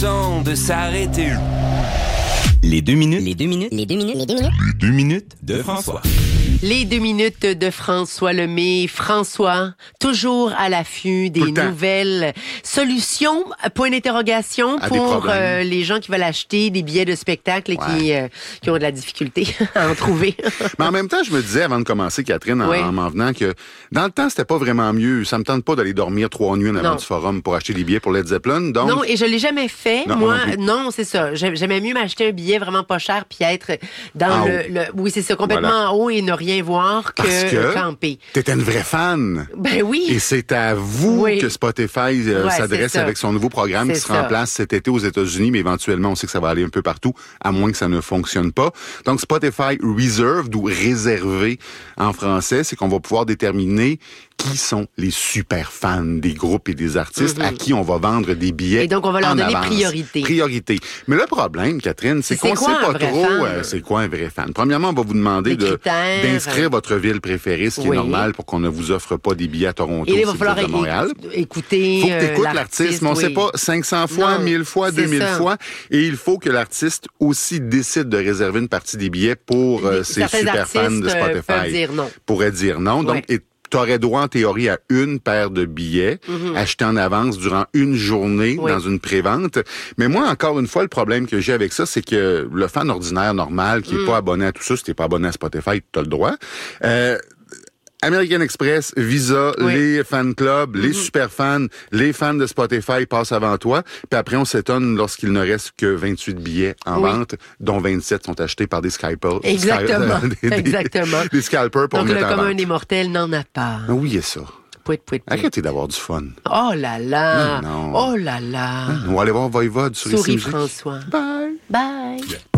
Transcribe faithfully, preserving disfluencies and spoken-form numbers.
temps de s'arrêter. Les deux minutes. Les deux minutes. Les deux minutes. Les deux minutes. Les deux minutes de François. Les deux minutes de François Lemay. François, toujours à l'affût des nouvelles solutions, point d'interrogation, à pour euh, les gens qui veulent acheter des billets de spectacle et ouais. qui, euh, qui ont de la difficulté à en trouver. Mais en même temps, je me disais avant de commencer, Catherine, en, oui. en m'en venant, que dans le temps, c'était pas vraiment mieux. Ça me tente pas d'aller dormir trois nuits en avant non. du forum pour acheter des billets pour Led Zeppelin. Donc... Non, et je l'ai jamais fait. Non, Moi, non, non, c'est ça. J'aimais mieux m'acheter un billet vraiment pas cher puis être dans en le, le... Oui, c'est ça, complètement voilà. en haut et ne rien voir que, Parce que camper. T'étais une vraie fan. Ben oui. Et c'est à vous oui. que Spotify euh, ouais, s'adresse avec son nouveau programme c'est qui sera ça. en place cet été aux États-Unis, mais éventuellement, on sait que ça va aller un peu partout, à moins que ça ne fonctionne pas. Donc, Spotify Reserved, ou réservé en français, c'est qu'on va pouvoir déterminer qui sont les super fans des groupes et des artistes mm-hmm. à qui on va vendre des billets. Et donc, on va leur donner avance. priorité. Priorité. Mais le problème, Catherine, c'est, c'est qu'on sait pas trop euh, c'est quoi un vrai fan. Premièrement, on va vous demander de, d'inscrire votre ville préférée, ce qui oui. est normal pour qu'on ne vous offre pas des billets à Toronto. Et il va si falloir vous êtes à Montréal. écouter faut que tu écoutes euh, l'artiste, mais on ne oui. sait pas cinq cents fois, non, mille fois, deux mille ça. fois. Et il faut que l'artiste aussi décide de réserver une partie des billets pour euh, ses super fans de Spotify. Peuvent dire non. Pourrait dire non. Donc, ouais. tu aurais droit en théorie à une paire de billets mm-hmm. achetés en avance durant une journée oui. dans une prévente. Mais moi, encore une fois, le problème que j'ai avec ça, c'est que le fan ordinaire normal qui est mm. pas abonné à tout ça, si t'es pas abonné à Spotify, tu as le droit. Euh, American Express, Visa, oui. les fan clubs, mm-hmm. les super fans, les fans de Spotify passent avant toi. Puis après, on s'étonne lorsqu'il ne reste que vingt-huit billets en oui. vente, dont vingt-sept sont achetés par des scalpers. Exactement. Des, des, Exactement. Des scalpers pour donc, mettre le en commun vente. des mortels n'en a pas. Ah oui, c'est ça. Pouit, pouit, pouit. Arrêtez d'avoir du fun. Oh là là. Non. Oh là là. On va aller voir Voivode sur Souris Ici Musique. François. Bye. Bye. Yeah.